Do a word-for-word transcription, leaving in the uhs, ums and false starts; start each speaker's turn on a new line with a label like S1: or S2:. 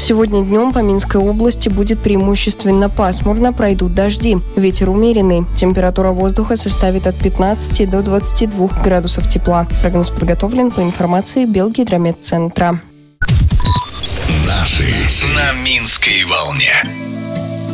S1: Сегодня днем по Минской области будет преимущественно пасмурно, пройдут дожди. Ветер умеренный. Температура воздуха составит от пятнадцати до двадцати двух градусов тепла. Прогноз подготовлен по информации Белгидрометцентра.
S2: Наши на Минской волне.